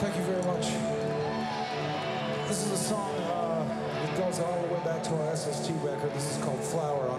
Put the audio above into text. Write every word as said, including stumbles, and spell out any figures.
Thank you very much. This is a song uh, that goes all the way back to our S S T record. This is called Flower.